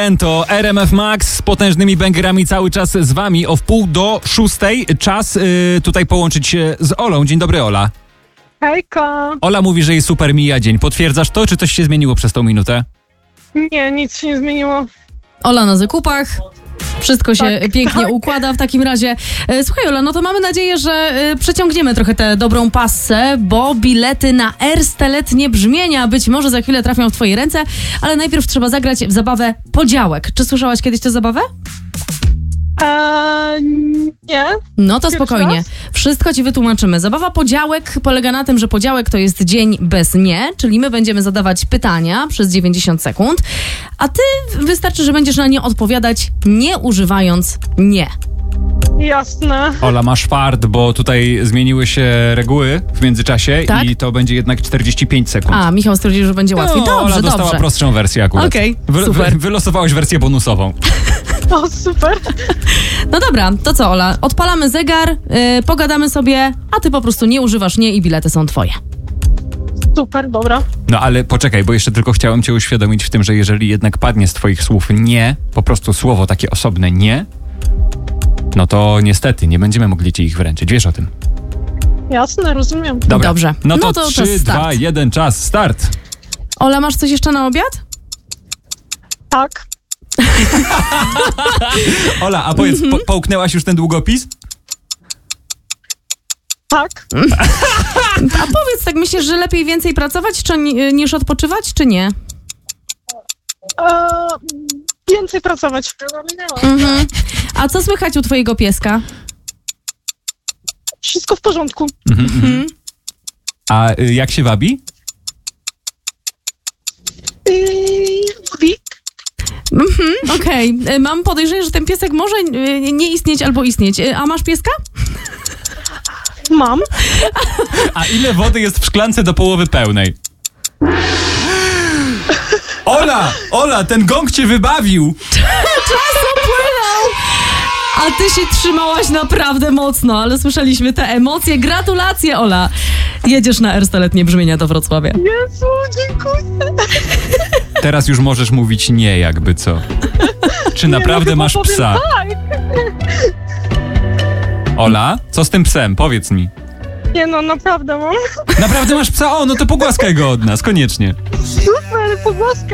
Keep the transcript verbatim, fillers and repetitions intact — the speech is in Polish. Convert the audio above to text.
To R M F Max z potężnymi bęgerami cały czas z wami. O wpół do szóstej czas y, tutaj połączyć się z Olą. Dzień dobry, Ola. Hejka. Ola mówi, że jej super mija dzień. Potwierdzasz to, czy coś się zmieniło przez tą minutę? Nie, nic się nie zmieniło. Ola na zakupach. Wszystko się Tak, pięknie tak. układa w takim razie. E, Słuchaj, Ola, no to mamy nadzieję, że e, przeciągniemy trochę tę dobrą passę, bo bilety na Erste letnie brzmienia być może za chwilę trafią w twoje ręce, ale najpierw trzeba zagrać w zabawę Podziałek. Czy słyszałaś kiedyś tę zabawę? Eee, nie. No to Pierwszy spokojnie. raz? Wszystko ci wytłumaczymy. Zabawa Podziałek polega na tym, że podziałek to jest dzień bez nie, czyli my będziemy zadawać pytania przez dziewięćdziesiąt sekund, a ty wystarczy, że będziesz na nie odpowiadać nie używając nie. Jasne. Ola, masz fart, bo tutaj zmieniły się reguły w międzyczasie Tak? i to będzie jednak czterdzieści pięć sekund. A, Michał stwierdził, że będzie łatwiej. No, Dobrze, Ola dostała dobrze. prostszą wersję akurat. Okej, Wy- super. Wy, wylosowałeś wersję bonusową. O, super. No dobra, to co, Ola? Odpalamy zegar, yy, pogadamy sobie, a ty po prostu nie używasz nie i bilety są twoje. Super, dobra. No ale poczekaj, bo jeszcze tylko chciałem cię uświadomić w tym, że jeżeli jednak padnie z twoich słów nie, po prostu słowo takie osobne nie, no to niestety nie będziemy mogli ci ich wręczyć. Wiesz o tym. Jasne, rozumiem. Dobra. Dobrze. No to, No to czas trzy, start. dwa, jeden, czas, start. Ola, masz coś jeszcze na obiad? Tak. Ola, a powiedz, po, połknęłaś już ten długopis? Tak. A powiedz, tak myślisz, że lepiej więcej pracować czy, ni- niż odpoczywać, czy nie? Eee, więcej pracować. Mhm. A co słychać u twojego pieska? Wszystko w porządku. A y, jak się wabi? Eee, wi- Okej, y, mam podejrzenie, że ten piesek może y, nie istnieć albo istnieć. Y, A masz pieska? Mam. A ile wody jest w szklance do połowy pełnej? Ola! Ola, ten gong cię wybawił! A ty się trzymałaś naprawdę mocno, ale słyszeliśmy te emocje. Gratulacje, Ola! Jedziesz na Erste letnie brzmienia do Wrocławia. Jezu, dziękuję. Teraz już możesz mówić nie, jakby co. Czy naprawdę no, masz chyba powiem psa? Tak. Ola, co z tym psem? Powiedz mi. Nie no, naprawdę mam. Naprawdę masz psa? O, no to pogłaskaj go od nas, koniecznie. Super, pogłaska.